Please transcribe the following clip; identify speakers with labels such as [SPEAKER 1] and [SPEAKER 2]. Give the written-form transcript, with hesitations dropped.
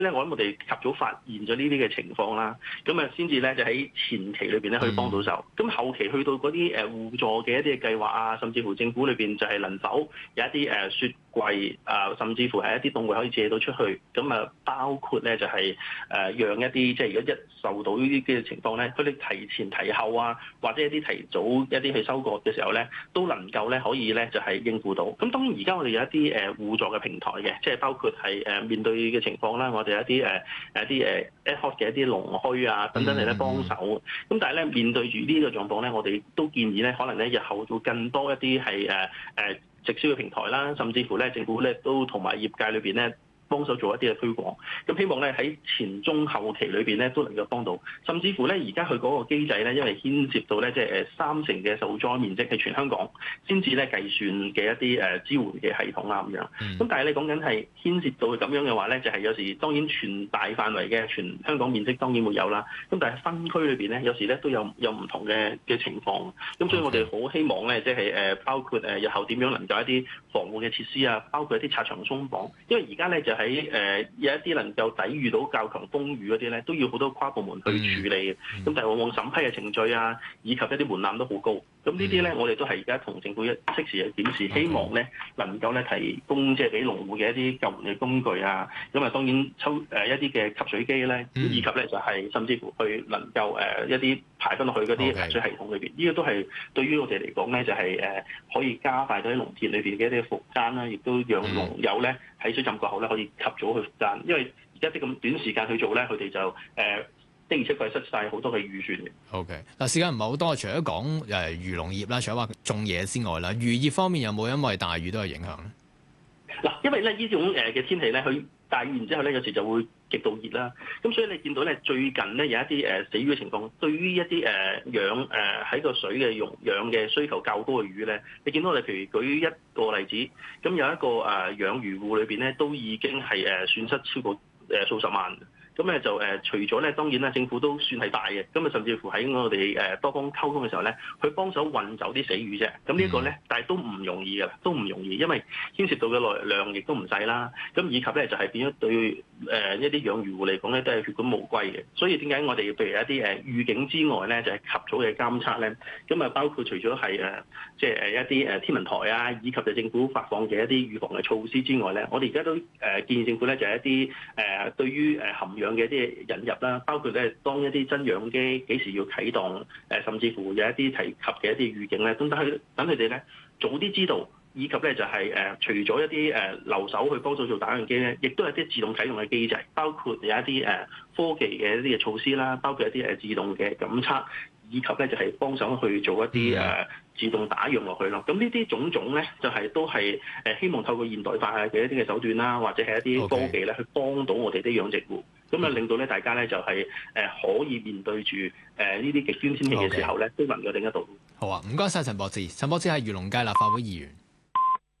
[SPEAKER 1] 咧，我諗我哋及早發現咗呢啲嘅情況啦，咁先至咧就喺前期裏邊咧去幫到手。咁後期去到嗰啲互助嘅一啲嘅計劃啊，甚至乎政府裏邊就係能否有一啲雪櫃啊，甚至乎係一啲凍櫃可以借到出去。咁包括咧就係讓一啲即係如果一受到呢啲嘅情況咧，佢哋提前提後啊，或者一啲提早一啲去收割嘅時候咧，都能夠咧可以咧就係應付到。咁當然而家我哋有一啲互助嘅平台嘅，即係包括係面對嘅情況啦，我哋有一啲ad hoc 嘅一啲農墟啊等等嚟咧幫手。咁但係咧面對住呢個狀況咧，我哋都建議咧可能咧日後做更多一啲係直銷嘅平台啦，甚至乎咧政府咧都同埋業界裏邊咧幫手做一啲嘅推廣，咁希望咧喺前中後期裏邊咧都能夠幫到，甚至乎咧而家佢嗰個機制咧，因為牽涉到咧即係3成嘅受災面積係全香港先至咧計算嘅一啲支援嘅系統啦咁樣。咁但係你講緊係牽涉到咁樣嘅話咧，就係有時當然全大範圍嘅全香港面積當然會有啦，咁但係分區裏邊咧有時咧都有唔同嘅情況。咁所以我哋好希望咧即係包括日後點樣能夠一啲防護嘅設施啊，包括一啲拆牆鬆綁，因為而家咧就喺有一啲能夠抵禦到較強風雨嗰啲咧，都要好多跨部門去處理嘅。咁但係往往審批嘅程序啊，以及一啲門檻都好高。咁呢啲咧，我哋都係而家同政府適時去檢視，希望咧能夠咧提供即係俾農戶嘅一啲救援嘅工具啊。咁當然一啲嘅吸水機咧，以及咧就係甚至乎去能夠一啲排翻落去嗰啲排水系統裏邊，呢個都係對於我哋嚟講咧，就係可以加快到喺農田裏邊嘅一啲復耕啦，亦都讓農友咧喺水浸過後咧可以及早去復耕，因為而家啲咁短時間去做咧，佢哋就的而且確係失晒好多嘅預算嘅。
[SPEAKER 2] OK， 嗱時間唔係好多，除咗講漁農業啦，除咗話種嘢之外啦，漁業方面有冇因為大雨都有影響咧？
[SPEAKER 1] 嗱，因為咧呢種嘅天氣咧，佢大雨然之後咧，有時就會極度熱啦。咁所以你見到咧最近咧有一啲死魚嘅情況，對於一啲養喺個水嘅用養嘅需求較高嘅魚咧，你見到我哋譬如舉一個例子，咁有一個養魚戶裏邊咧都已經係損失超過數十萬。咁咧就除咗咧，當然啦，政府都算係大嘅。咁甚至乎喺我哋多方溝通嘅時候咧，佢幫手運走啲死魚啫。咁呢個咧，但係都唔容易㗎，都唔容易，因為牽涉到嘅量亦都唔細啦。咁以及咧就係變咗對一啲養魚戶嚟講咧，都係血本無歸嘅。所以點解我哋譬如一啲預警之外咧，就係及早嘅監測咧。咁包括除咗係即係一啲天文台啊，以及就政府發放嘅一啲預防嘅措施之外咧，我哋而家都建議政府咧就係一啲對於含氧嘅一啲引入啦，包括咧當一啲增氧機幾時要啟動，甚至乎有一啲提及嘅一啲預警咧，等佢哋咧早啲知道，以及咧就係除咗一啲留守去幫手做打樣機咧，亦都有一啲自動啟動嘅機制，包括有一啲科技嘅一啲嘅措施啦，包括一啲自動嘅檢測，以及咧就係幫手去做一啲自動打樣落去咯。咁呢啲種種咧，就係都係希望透過現代化嘅一啲嘅手段啦，或者係一啲科技咧，去幫到我哋啲養殖戶。咁令到咧大家咧就係可以面對住呢啲極端天氣嘅時候咧，都能夠頂得到。
[SPEAKER 2] 好啊，唔該晒陳博志。陳博志係漁農界立法會議員。